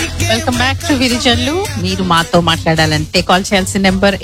Welcome back to Virijallu. మీరు మాతో మాట్లాడాలంటే కాల్ చేయాల్సిన నెంబర్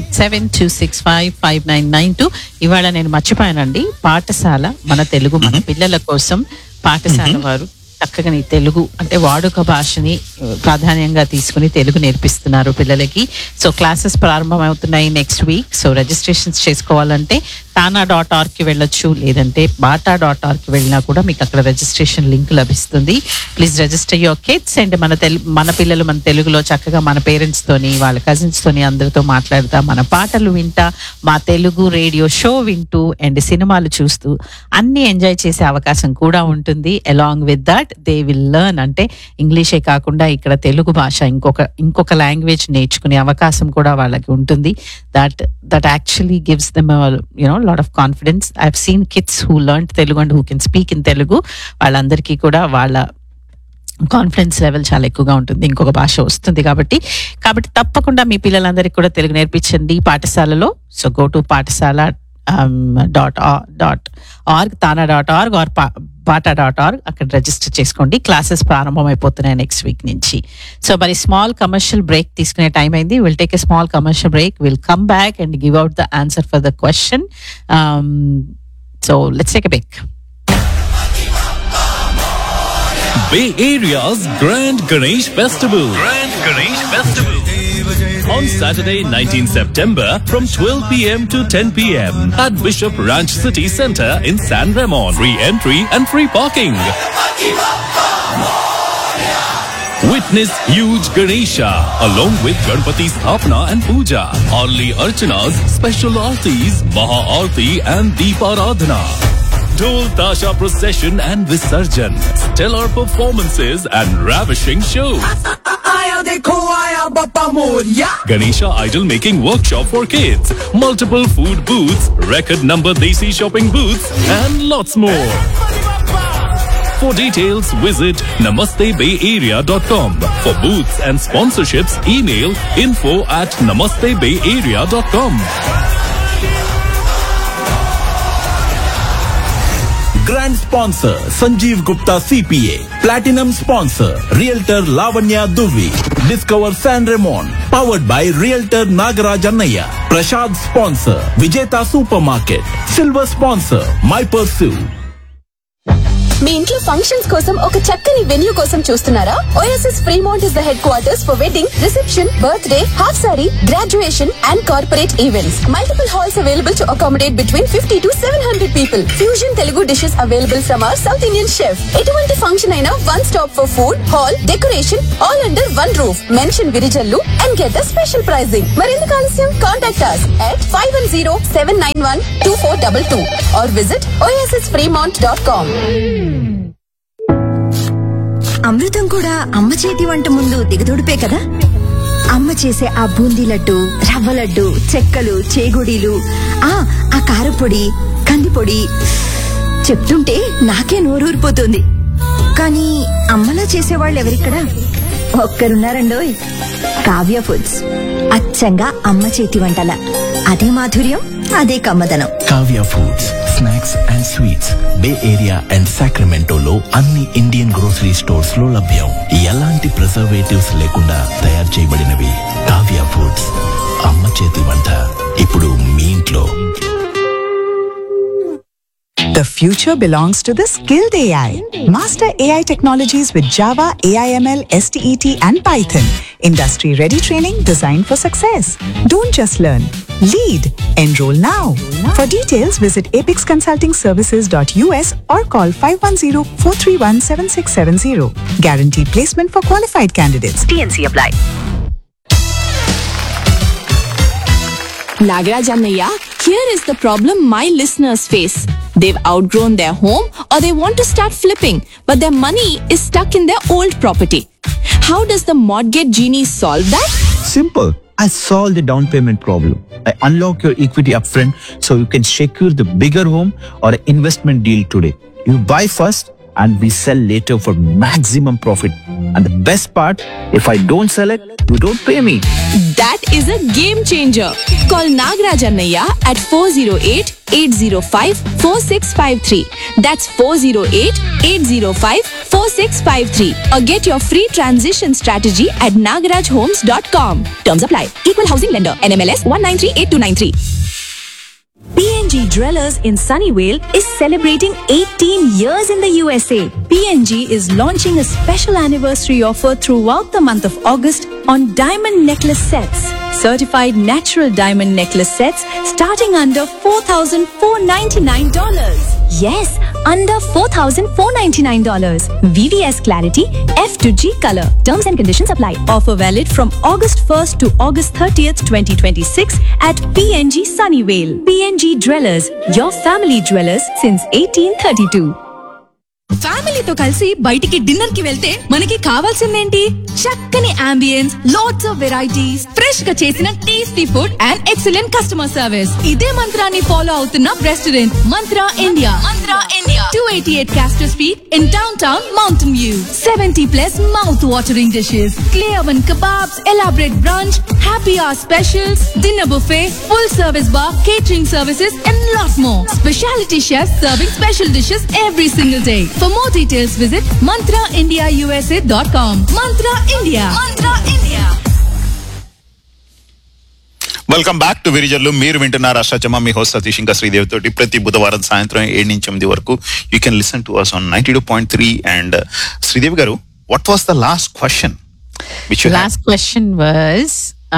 8772655992. ఇవాళ నేను మర్చిపోయానండి, పాఠశాల మన తెలుగు మన పిల్లల కోసం పాఠశాల వారు చక్కగా తెలుగు అంటే వాడుక భాషని ప్రాధాన్యంగా తీసుకుని తెలుగు నేర్పిస్తున్నారు పిల్లలకి. సో క్లాసెస్ ప్రారంభమవుతున్నాయి నెక్స్ట్ వీక్. సో రిజిస్ట్రేషన్స్ చేసుకోవాలంటే tana.org కి వెళ్ళొచ్చు, లేదంటే bata.org కి వెళ్ళినా కూడా మీకు అక్కడ రిజిస్ట్రేషన్ లింక్ లభిస్తుంది. Please register your kids. And మన పిల్లలు మన తెలుగులో చక్కగా మన పేరెంట్స్ తోని వాళ్ళ కజిన్స్ తోని అందరితో మాట్లాడుతా, మన పాటలు వింటా, మా తెలుగు రేడియో షో వింటూ అండ్ సినిమాలు చూస్తూ అన్ని ఎంజాయ్ చేసే అవకాశం కూడా ఉంటుంది. Along with that they will learn, అంటే ఇంగ్లీషే కాకుండా ఇక్కడ తెలుగు భాష ఇంకొక లాంగ్వేజ్ నేర్చుకునే అవకాశం కూడా వాళ్ళకి ఉంటుంది. that actually gives them a lot of confidence. I've seen kids who learned Telugu and who can speak in Telugu. వాళ్ళందరికీ కూడా వాళ్ళ కాన్ఫిడెన్స్ లెవెల్ చాలా ఎక్కువగా ఉంటుంది, ఇంకొక భాష వస్తుంది కాబట్టి తప్పకుండా మీ పిల్లలందరికీ కూడా తెలుగు నేర్పించండి పాఠశాలలో. సో గో టు పాఠశాల .org, tana.org or bata.org, అక్కడ రిజిస్టర్ చేసుకోండి. క్లాసెస్ ప్రారంభం అయిపోతున్నాయి నెక్స్ట్ వీక్ నుంచి. సో మరి స్మాల్ కమర్షియల్ బ్రేక్ తీసుకునే టైం అయింది. Will take a small commercial break, will come back and give out the answer for the question. So let's take a break. Bay Area's Grand Ganesh Festival. On Saturday, 19 September from 12 p.m. to 10 p.m. at Bishop Ranch City Center in San Ramon. Free entry and free parking. Witness huge Ganesha along with Ganpati Sthapana and Puja, Arli Archanas, special Aartis, Maha Aarti and Deeparadhana. Dhol Tasha procession and Visarjan, stellar performances and ravishing shows. Ganesha idol making workshop for kids, multiple food booths, record number Desi shopping booths and lots more. For details visit namastebayarea.com. For booths and sponsorships email info@namastebayarea.com. Grand sponsor Sanjeev Gupta CPA. Platinum sponsor Realtor Lavanya Duvi. Discover San Ramon. Powered by Realtor Nagaraj Annaya. Prashad sponsor Vijeta Supermarket. Silver sponsor My Pursue. మీ ఇంట్లో functions కోసం ఒక చక్కని venue కోసం చూస్తున్నారా? OSS Fremont is the head quarters for wedding, reception, birthday, half sorry, graduation and corporate events. Multiple halls available to accommodate between 50 to 700 people. Fusion Telugu dishes available from our South Indian chef. ఎటువంటి function అయినా one stop for food, hall, decoration, all under one roof. Mention Virijallu and get a special pricing. మరెందుకు ఆలస్యం? Contact us at 510-791-2422 or visit ossfremont.com. అమృతం కూడా అమ్మ చేతి వంట ముందు దిగదొడిపే కదా. అమ్మ చేసే ఆ బూందీ లడ్డు, రవ్వ లడ్డు, చెక్కలు, చేగుడీలు, ఆ కారపొడి, కందిపొడి చెప్తుంటే నాకే నోరూరిపోతుంది. కానీ అమ్మలా చేసేవాళ్ళు ఎవరిక్కడ? ఒక్కరున్నారండోయ్, కావ్య ఫుడ్స్. అచ్చంగా అమ్మ చేతి వంటల అదే మాధుర్యం, అదే కమ్మదనం. Kavya foods, snacks and sweets. Bay area and సాక్రమెంటోలో అన్ని ఇండియన్ గ్రోసరీ స్టోర్స్ లో లభ్యం. ఎలాంటి ప్రిజర్వేటివ్స్ లేకుండా తయారు చేయబడినవి. కావ్య ఫుడ్స్, అమ్మ చేతి వంట ఇప్పుడు మీ ఇంట్లో. The future belongs to the skilled AI. Master AI technologies with Java, AIML, STET and Python. Industry-ready training designed for success. Don't just learn. Lead. Enroll now. For details, visit apexconsultingservices.us or call 510-431-7670. Guaranteed placement for qualified candidates. TNC apply. Nagaraj Annaya, here is the problem my listeners face. They've outgrown their home or they want to start flipping, but their money is stuck in their old property. How does the mortgage genie solve that? Simple. I solved the down payment problem. I unlock your equity upfront so you can secure the bigger home or investment deal today. You buy first, and we sell later for maximum profit. And the best part, if I don't sell it, you don't pay me. That is a game changer. Call Nagaraj Annaiya at 408-805-4653. That's 408-805-4653. Or get your free transition strategy at nagarajhomes.com. Terms apply. Equal housing lender. NMLS 1938293. PNG Dwellers in Sunnyvale is celebrating 18 years in the USA. PNG is launching a special anniversary offer throughout the month of August on diamond necklace sets. Certified natural diamond necklace sets starting under $4,499. Yes, under $4,499. VVS Clarity, F to G color. Terms and conditions apply. Offer valid from August 1st to August 30th, 2026 at PNG Sunnyvale. PNG Dwellers, your family dwellers since 1832. ఫ్యామిలీతో కలిసి బయటికి dinner కి వెళ్తే మనకి కావాల్సిందేంటి? చక్కని ambience, lots of varieties, fresh గా చేసిన tasty food and excellent customer service. ఇదే మంత్రాన్ని ఫాలో అవుతున్న restaurant mantra India. 288 Castor Street in downtown Mountain View. 70+ mouth-watering dishes, clear oven kebabs, elaborate brunch, happy hour specials, dinner buffet, full service bar, catering services and lots more. Specialty chefs serving special dishes every single day. For more details, visit mantraindiausa.com. Mantra India. Welcome back to Virijallu. మీరు వింటున్నారు అష్టాచమ్మ, మీ host Satish ఇంకా శ్రీదేవి తోటి. ప్రతి బుధవారం సాయంత్రం 7 నుంచి 8 వరకు you can listen to us on 92.3. And Sridevi గారు, what was the last question? Last question was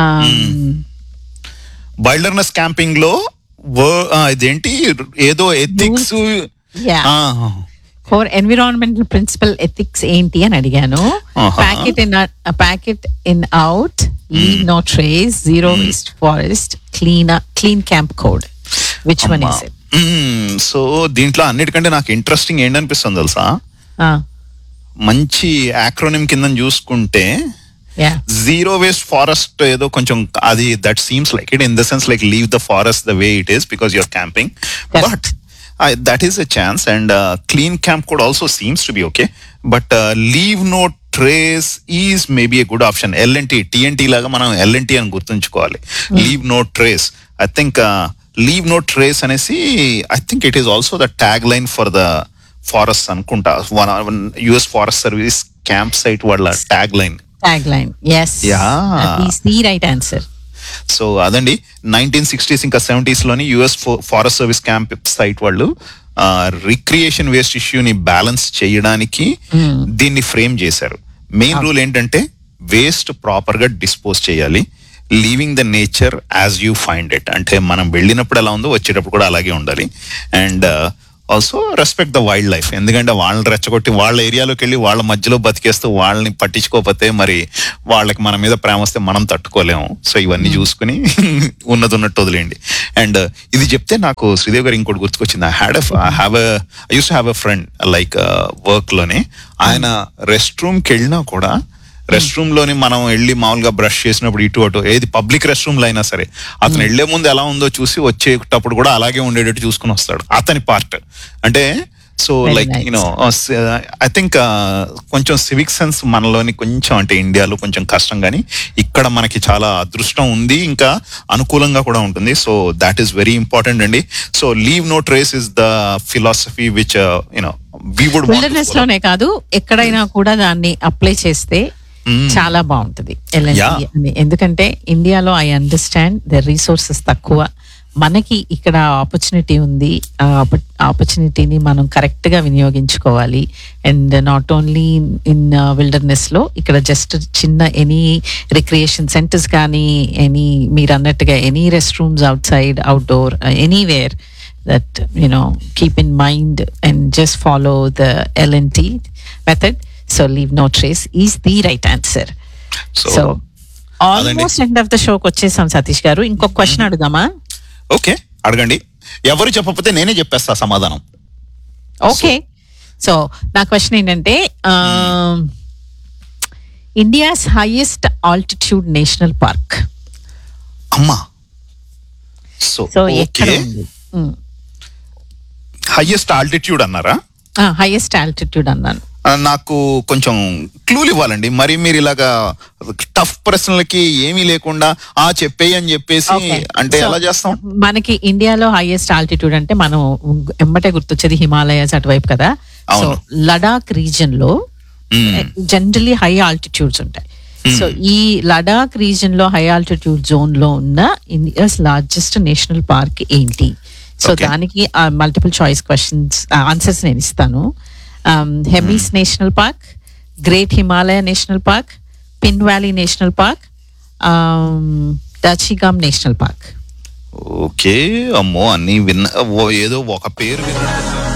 wilderness camping లో ఇదేంటి ఏదో ethics, four environmental principal ethics ఏంటి అని అడిగాను. Packet in out, leave no trace, zero waste forest, clean camp code. Which one is it? So దీంట్లో అన్నిటికంటే నాకు interesting ఏంటనిపిస్తుంది తెలుసా? మంచి యాక్రోనిమ్ కింద చూసుకుంటే జీరో వేస్ట్ ఫారెస్ట్ ఏదో కొంచెం అది that seems like it in the sense like leave the forest the way it is because you're camping. But that is a chance, and clean camp code also seems to be okay, but leave no trace is maybe a good option. LNT TNT laga manam LNT అని గుర్తుంచుకోవాలి. leave no trace, I think leave no trace anesi, I think it is also the tagline for the forest anukunta. One US Forest Service campsite wala tagline. Yes, that is the right answer. So అదండి 1960s ఇంకా 70s లోని US forest service camp site వాళ్ళు recreation waste ఇష్యూని balance చేయడానికి దీన్ని frame చేశారు. Main rule ఏంటంటే waste proper గా డిస్పోజ్ చేయాలి, leaving the nature as you find it. అంటే మనం వెళ్ళినప్పుడు ఎలా ఉందో వచ్చేటప్పుడు కూడా అలాగే ఉండాలి. And also respect the wild life. ఎందుకంటే వాళ్ళని రెచ్చగొట్టి వాళ్ళ ఏరియాలోకి వెళ్ళి వాళ్ళ మధ్యలో బతికేస్తూ వాళ్ళని పట్టించుకోకపోతే మరి వాళ్ళకి మన మీద ప్రేమ వస్తే మనం తట్టుకోలేము. సో ఇవన్నీ చూసుకుని ఉన్నట్టు వదిలేయండి. అండ్ ఇది చెప్తే నాకు శ్రీదేవి గారు ఇంకోటి గుర్తుకొచ్చింది. I use to have a friend like work లోనే, ఆయన రెస్ట్ రూమ్ కి వెళ్ళినా కూడా రెస్ట్ రూమ్ లోని మనం వెళ్ళి మామూలుగా బ్రష్ చేసినప్పుడు ఇటు అటు ఏది పబ్లిక్ రెస్ట్ రూమ్ లో అయినా సరే అతను వెళ్లే ముందు ఎలా ఉందో చూసి వచ్చేటప్పుడు కూడా అలాగే ఉండేటట్టు చూసుకుని వస్తాడు. అతని పార్ట్ అంటే so like you know I think కొంచెం సివిక్ సెన్స్ మనలోని కొంచెం అంటే ఇండియాలో కొంచెం కష్టం, కానీ ఇక్కడ మనకి చాలా అదృష్టం ఉంది, ఇంకా అనుకూలంగా కూడా ఉంటుంది. So that is very important అండి. So leave no trace is the philosophy which you know we would wilderness లోనే కాదు ఎక్కడైనా కూడా దాన్ని అప్లై చేస్తే చాలా బాగుంటది. ఎందుకంటే ఇండియాలో ఐ అండర్స్టాండ్ ద రిసోర్సెస్ తక్కువ, మనకి ఇక్కడ ఆపర్చునిటీ ఉంది. ఆపర్చునిటీని మనం కరెక్ట్ గా వినియోగించుకోవాలి. And not only in wilderness లో, ఇక్కడ జస్ట్ చిన్న ఎనీ రిక్రియేషన్ సెంటర్స్ కానీ ఎనీ మీరు అన్నట్టుగా any rest rooms out side outdoor anywhere that keep in mind and just follow the LNT method. So leave no trace is the right answer. So almost end of the show వచ్చేసాం సతీష్ గారు. ఇంకొక question అడుగుదామా? Okay, అడగండి. ఎవరు చెప్పకపోతే నేనే చెప్పేస్తా సమాధానం. ఓకే, సో నా క్వశ్చన్ ఏంటంటే India's highest altitude national park. అమ్మా, సో ఎక్కడ ఉంది? హైయెస్ట్ ఆల్టిట్యూడ్ అన్నారా? హైయెస్ట్ ఆల్టిట్యూడ్ అన్నాను. నాకు కొంచెం క్లూలు ఇవ్వాలండి. మరి మీరు ఇలాగా టఫ్ ప్రశ్నలకి ఏమీ లేకుండా చెప్పేయి అని చెప్పేసి అంటే ఎలా చేస్తాం? మనకి ఇండియాలో హైయెస్ట్ ఆల్టిట్యూడ్ అంటే మనం ఎంబటే గుర్తొచ్చేది హిమాలయాస్ అటువైపు కదా. సో లడాక్ రీజన్ లో జనరలీ హై ఆల్టిట్యూడ్స్ ఉంటాయి. సో ఈ లడాక్ రీజన్ లో హై ఆల్టిట్యూడ్ జోన్ లో ఉన్న ఇండియాస్ లార్జెస్ట్ నేషనల్ పార్క్ ఏంటి? సో దానికి మల్టిపుల్ చాయిస్ క్వశ్చన్స్ ఆన్సర్స్ నేను ఇస్తాను. Hemis national park, great Himalaya national park, pin valley national park, Dachigam national park. Okay, అమ్మో అన్ని విన్నా, ఏదో ఒక పేరు విన్నా.